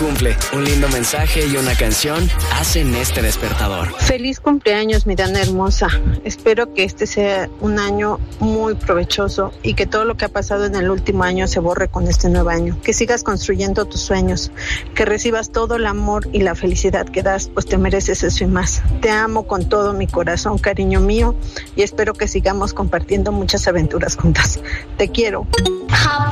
cumple, un lindo mensaje y una canción hacen este despertador. Feliz cumpleaños, mi Dana hermosa. Espero que este sea un año muy provechoso y que todo lo que ha pasado en el último año se borre con este nuevo año. Que sigas construyendo tus sueños, que recibas todo el amor y la felicidad que das, pues te mereces eso y más. Te amo con todo mi corazón, cariño mío, y espero que sigamos compartiendo muchas aventuras juntas. Te quiero.